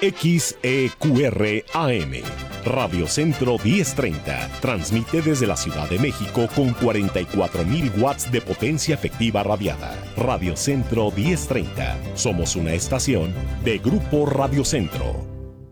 XEQR AM, Radio Centro 1030, transmite desde la Ciudad de México con 44,000 watts de potencia efectiva radiada. Radio Centro 1030, somos una estación de Grupo Radio Centro.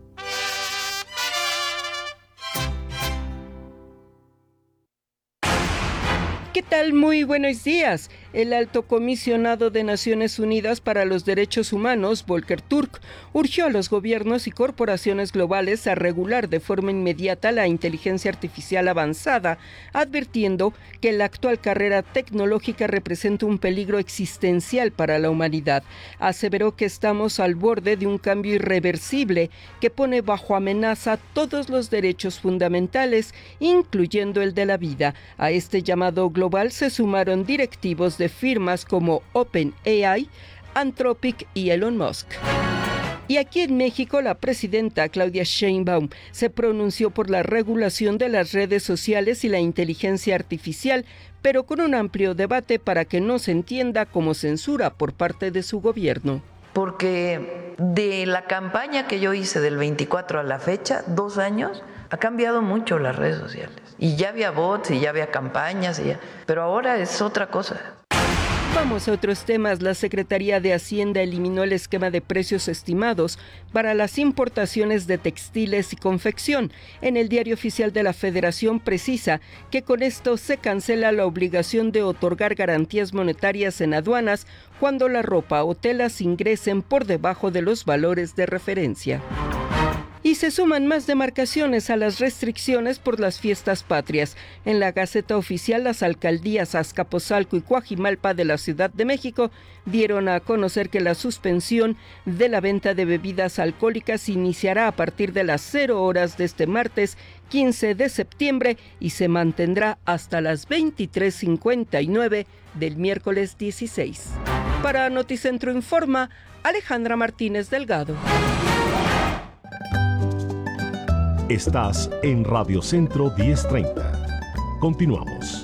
¿Qué tal? Muy buenos días. El Alto Comisionado de Naciones Unidas para los Derechos Humanos, Volker Turk, urgió a los gobiernos y corporaciones globales a regular de forma inmediata la inteligencia artificial avanzada, advirtiendo que la actual carrera tecnológica representa un peligro existencial para la humanidad. Aseveró que estamos al borde de un cambio irreversible que pone bajo amenaza todos los derechos fundamentales, incluyendo el de la vida. A este llamado global se sumaron directivos de firmas como OpenAI, Anthropic y Elon Musk. Y aquí en México, la presidenta Claudia Sheinbaum se pronunció por la regulación de las redes sociales y la inteligencia artificial, pero con un amplio debate para que no se entienda como censura por parte de su gobierno. Porque de la campaña que yo hice del 24 a la fecha, 2 años, ha cambiado mucho las redes sociales. Y ya había bots, y ya había campañas, pero ahora es otra cosa. Vamos a otros temas. La Secretaría de Hacienda eliminó el esquema de precios estimados para las importaciones de textiles y confección. En el Diario Oficial de la Federación precisa que con esto se cancela la obligación de otorgar garantías monetarias en aduanas cuando la ropa o telas ingresen por debajo de los valores de referencia. Y se suman más demarcaciones a las restricciones por las fiestas patrias. En la Gaceta Oficial, las alcaldías Azcapotzalco y Coajimalpa de la Ciudad de México dieron a conocer que la suspensión de la venta de bebidas alcohólicas iniciará a partir de las 0 horas de este martes 15 de septiembre y se mantendrá hasta las 23:59 del miércoles 16. Para Noticentro Informa, Alejandra Martínez Delgado. Estás en Radio Centro 1030. Continuamos.